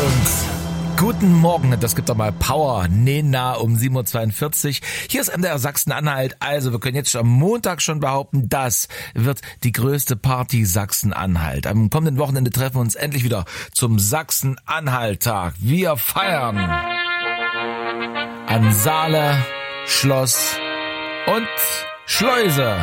Guten Morgen, das gibt doch mal Power. Nena um 7.42 Uhr. Hier ist MDR Sachsen-Anhalt. Also, wir können jetzt am Montag schon behaupten, das wird die größte Party Sachsen-Anhalt. Am kommenden Wochenende treffen wir uns endlich wieder zum Sachsen-Anhalt-Tag. Wir feiern an Saale, Schloss und Schleuse.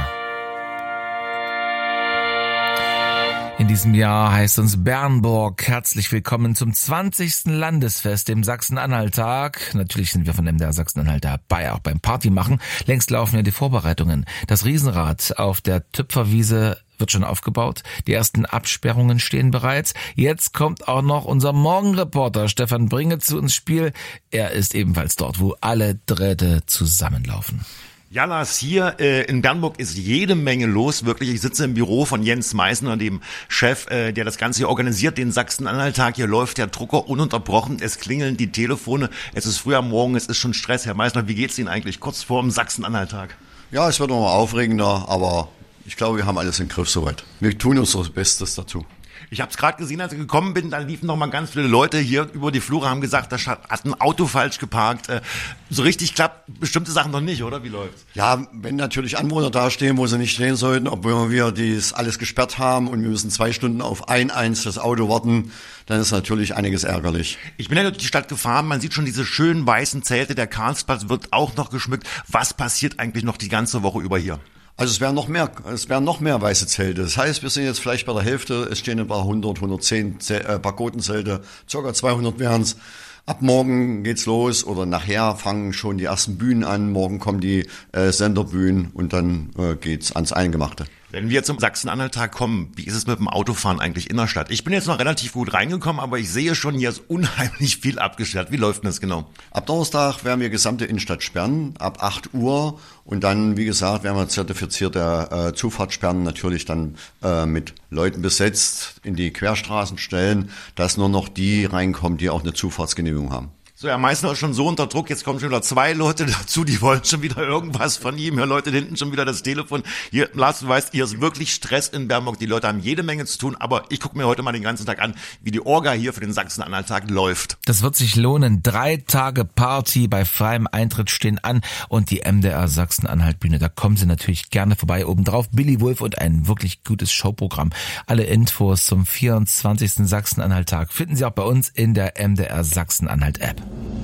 In diesem Jahr heißt uns Bernburg herzlich willkommen zum 20. Landesfest, dem Sachsen-Anhalt-Tag. Natürlich sind wir von MDR Sachsen-Anhalt dabei, auch beim Partymachen. Längst laufen ja die Vorbereitungen. Das Riesenrad auf der Tüpferwiese wird schon aufgebaut. Die ersten Absperrungen stehen bereits. Jetzt kommt auch noch unser Morgenreporter Stefan Bringe zu ins Spiel. Er ist ebenfalls dort, wo alle Drähte zusammenlaufen. Ja, Lars, hier in Bernburg ist jede Menge los, wirklich. Ich sitze im Büro von Jens Meissner, dem Chef, der das Ganze hier organisiert, den Sachsen-Anhalt-Tag. Hier läuft der Drucker ununterbrochen, es klingeln die Telefone, es ist früh am Morgen, es ist schon Stress. Herr Meissner, wie geht's Ihnen eigentlich kurz vor dem Sachsen-Anhalt-Tag? Ja, es wird noch mal aufregender, aber ich glaube, wir haben alles im Griff soweit. Wir tun unser Bestes dazu. Ich habe es gerade gesehen, als ich gekommen bin, da liefen noch mal ganz viele Leute hier über die Flure, haben gesagt, da hat ein Auto falsch geparkt. So richtig klappt bestimmte Sachen noch nicht, oder? Wie läuft's? Ja, wenn natürlich Anwohner dastehen, wo sie nicht stehen sollten, obwohl wir das alles gesperrt haben und wir müssen 2 Stunden auf ein einziges Auto warten, dann ist natürlich einiges ärgerlich. Ich bin ja durch die Stadt gefahren, man sieht schon diese schönen weißen Zelte, der Karlsplatz wird auch noch geschmückt. Was passiert eigentlich noch die ganze Woche über hier? Also es werden noch mehr weiße Zelte. Das heißt, wir sind jetzt vielleicht bei der Hälfte. Es stehen etwa 100, 110 Pagodenzelte, ca. 200 wären's. Ab morgen geht's los oder nachher fangen schon die ersten Bühnen an. Morgen kommen die Senderbühnen und dann geht's ans Eingemachte. Wenn wir zum Sachsen-Anhalt-Tag kommen, wie ist es mit dem Autofahren eigentlich in der Stadt? Ich bin jetzt noch relativ gut reingekommen, aber ich sehe schon, hier ist unheimlich viel abgesperrt. Wie läuft denn das genau? Ab Donnerstag werden wir gesamte Innenstadt sperren, ab 8 Uhr. Und dann, wie gesagt, werden wir zertifizierte Zufahrtssperren natürlich dann mit Leuten besetzt, in die Querstraßen stellen, dass nur noch die reinkommen, die auch eine Zufahrtsgenehmigung haben. So, Herr Meissner ist schon so unter Druck, jetzt kommen schon wieder 2 Leute dazu, die wollen schon wieder irgendwas von ihm. Hör Leute hinten schon wieder das Telefon. Hier, Lars, du weißt, hier ist wirklich Stress in Bernburg. Die Leute haben jede Menge zu tun, aber ich gucke mir heute mal den ganzen Tag an, wie die Orga hier für den Sachsen-Anhalt-Tag läuft. Das wird sich lohnen. 3 Tage Party bei freiem Eintritt stehen an und die MDR Sachsen-Anhalt-Bühne. Da kommen Sie natürlich gerne vorbei. Obendrauf Billy Wolf und ein wirklich gutes Showprogramm. Alle Infos zum 24. Sachsen-Anhalt-Tag finden Sie auch bei uns in der MDR Sachsen-Anhalt-App.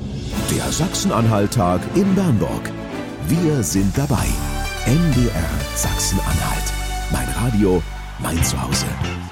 Der Sachsen-Anhalt-Tag in Bernburg. Wir sind dabei. MDR Sachsen-Anhalt. Mein Radio, mein Zuhause.